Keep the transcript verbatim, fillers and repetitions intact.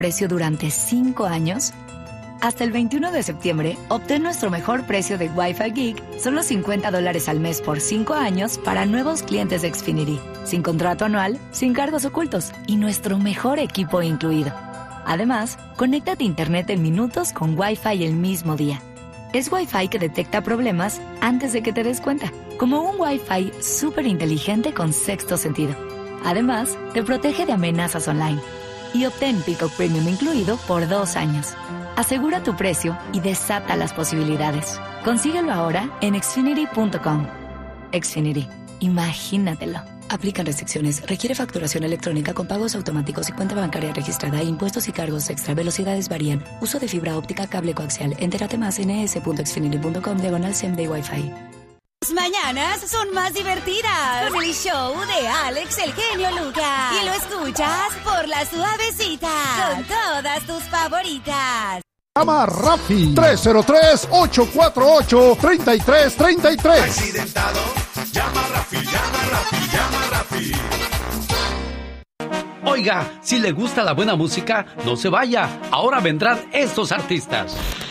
precio durante cinco años? Hasta el veintiuno de septiembre, obtén nuestro mejor precio de Wi-Fi Geek, solo cincuenta dólares al mes por cinco años para nuevos clientes de Xfinity, sin contrato anual, sin cargos ocultos y nuestro mejor equipo incluido. Además, conéctate a Internet en minutos con Wi-Fi el mismo día. Es Wi-Fi que detecta problemas antes de que te des cuenta, como un Wi-Fi súper inteligente con sexto sentido. Además, te protege de amenazas online. Y obtén Peacock Premium incluido por dos años. Asegura tu precio y desata las posibilidades. Consíguelo ahora en xfinity punto com. Xfinity. Imagínatelo. Aplican restricciones. Requiere facturación electrónica con pagos automáticos y cuenta bancaria registrada. Impuestos y cargos extra. Velocidades varían. Uso de fibra óptica, cable coaxial. Entérate más en es punto xfinity punto com diagonal same day Wi-Fi. Las mañanas son más divertidas con el show de Alex el Genio Lucas. Y lo escuchas por La Suavecita con todas tus favoritas. Llama a Rafi tres cero tres, ocho cuatro ocho, tres tres tres tres. Accidentado, llama a Rafi, llama a Rafi, llama a Rafi. Oiga, si le gusta la buena música, no se vaya. Ahora vendrán estos artistas.